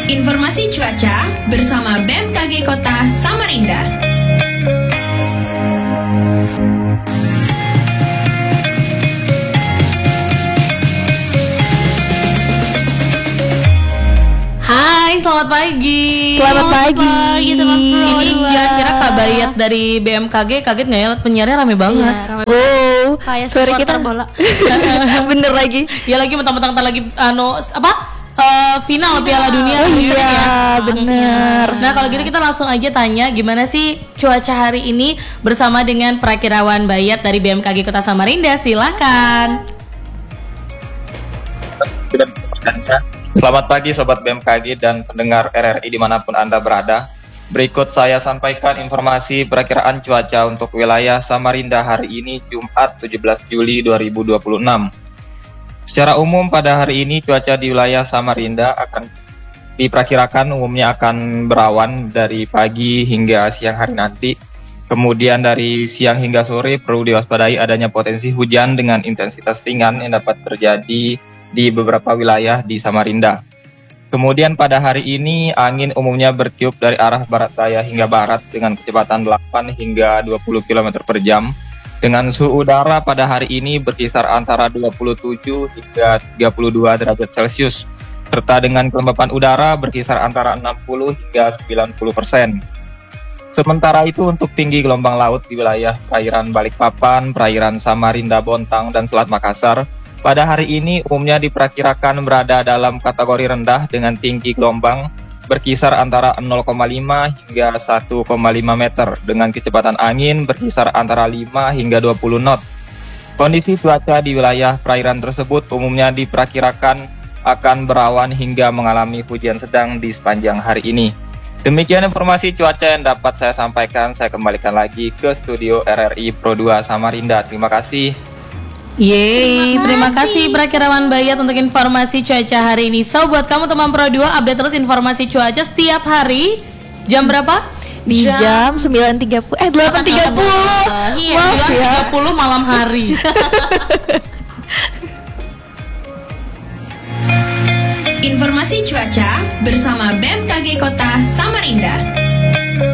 Informasi cuaca bersama BMKG Kota Samarinda. Hai, selamat pagi. Selamat pagi. Ini kira-kira kabayat dari BMKG kaget nggak ya? Penyiarnya rame banget. Iya, Oh, kayak suara kita bola. bener lagi. Ya lagi mentang-mentang lagi final Piala Dunia. Oh iya, bener. Nah kalau gitu kita langsung aja tanya gimana sih cuaca hari ini bersama dengan Prakirawan Bayat dari BMKG Kota Samarinda. Silakan. Selamat pagi Sobat BMKG dan pendengar RRI dimanapun Anda berada. Berikut saya sampaikan informasi perakiraan cuaca untuk wilayah Samarinda hari ini Jumat 17 Juli 2026. Secara umum pada hari ini cuaca di wilayah Samarinda akan diperkirakan umumnya akan berawan dari pagi hingga siang hari nanti. Kemudian dari siang hingga sore perlu diwaspadai adanya potensi hujan dengan intensitas ringan yang dapat terjadi di beberapa wilayah di Samarinda. Kemudian pada hari ini angin umumnya bertiup dari arah barat daya hingga barat dengan kecepatan 8 hingga 20 km per jam. Dengan suhu udara pada hari ini berkisar antara 27 hingga 32 derajat Celcius, serta dengan kelembapan udara berkisar antara 60 hingga 90%. Sementara itu untuk tinggi gelombang laut di wilayah perairan Balikpapan, perairan Samarinda, Bontang, dan Selat Makassar, pada hari ini umumnya diperkirakan berada dalam kategori rendah dengan tinggi gelombang berkisar antara 0,5 hingga 1,5 meter dengan kecepatan angin berkisar antara 5 hingga 20 knot. Kondisi cuaca di wilayah perairan tersebut umumnya diperkirakan akan berawan hingga mengalami hujan sedang di sepanjang hari ini. Demikian informasi cuaca yang dapat saya sampaikan. Saya kembalikan lagi ke studio RRI Pro 2 Samarinda. Terima kasih. Yeay, terima kasih Prakirawan Bayat untuk informasi cuaca hari ini. So, buat kamu teman Pro 2, update terus informasi cuaca setiap hari. Jam berapa? Di jam 9.30 8.30. Iya, 9.30 malam hari. Informasi cuaca bersama BMKG Kota Samarinda.